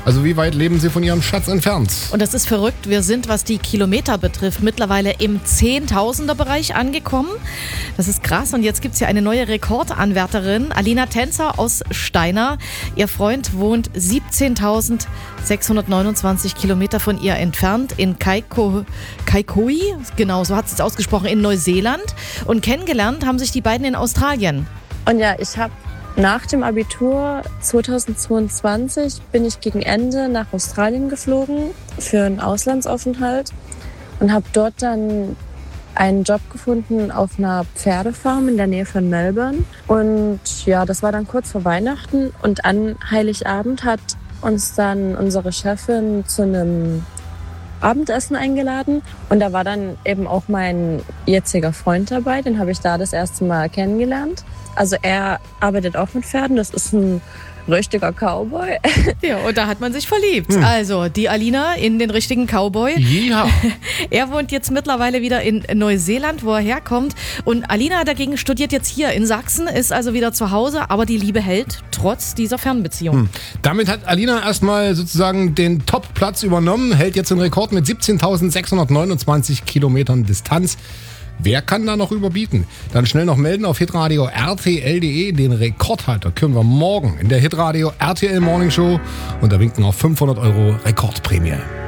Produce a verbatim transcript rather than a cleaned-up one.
Also wie weit leben Sie von Ihrem Schatz entfernt? Und das ist verrückt. Wir sind, was die Kilometer betrifft, mittlerweile im Zehntausender-Bereich angekommen. Das ist krass. Und jetzt gibt es hier eine neue Rekordanwärterin. Alina Tänzer aus Steiner. Ihr Freund wohnt siebzehntausendsechshundertneunundzwanzig Kilometer von ihr entfernt in Kaiko, Kaikoi. Genau, so hat sie es ausgesprochen, in Neuseeland. Und kennengelernt haben sich die beiden in Australien. Und ja, ich habe nach dem Abitur zweitausendzweiundzwanzig bin ich gegen Ende nach Australien geflogen für einen Auslandsaufenthalt und habe dort dann einen Job gefunden auf einer Pferdefarm in der Nähe von Melbourne. Und ja, das war dann kurz vor Weihnachten und an Heiligabend hat uns dann unsere Chefin zu einem Abendessen eingeladen und da war dann eben auch mein jetziger Freund dabei, den habe ich da das erste Mal kennengelernt. Also er arbeitet auch mit Pferden, das ist ein richtiger Cowboy. Ja, und da hat man sich verliebt. Hm. Also die Alina in den richtigen Cowboy. Ja. Er wohnt jetzt mittlerweile wieder in Neuseeland, wo er herkommt. Und Alina dagegen studiert jetzt hier in Sachsen, ist also wieder zu Hause, aber die Liebe hält trotz dieser Fernbeziehung. Hm. Damit hat Alina erstmal sozusagen den Top-Platz übernommen, hält jetzt den Rekord mit siebzehntausendsechshundertneunundzwanzig Kilometern Distanz. Wer kann da noch überbieten? Dann schnell noch melden auf hitradio r t l punkt d e. Den Rekordhalter können wir morgen in der Hitradio R T L Morning Show und da winken auch fünfhundert Euro Rekordprämie.